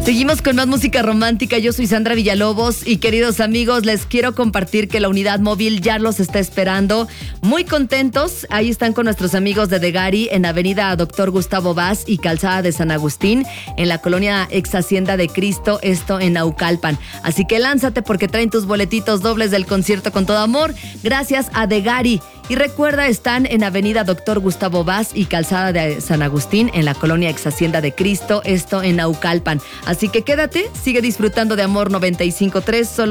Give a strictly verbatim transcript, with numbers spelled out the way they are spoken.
Seguimos con más música romántica. Yo soy Sandra Villalobos y, queridos amigos, les quiero compartir que la unidad móvil ya los está esperando. Muy contentos. Ahí están con nuestros amigos de Degari en Avenida Doctor Gustavo Vaz y Calzada de San Agustín, en la colonia Ex Hacienda de Cristo, esto en Naucalpan. Así que lánzate porque traen tus boletitos dobles del concierto con todo amor, gracias a Degari. Y recuerda, están en Avenida Doctor Gustavo Vaz y Calzada de San Agustín, en la colonia Ex Hacienda de Cristo, esto en Naucalpan. Así que quédate, sigue disfrutando de Amor noventa y cinco punto tres, solo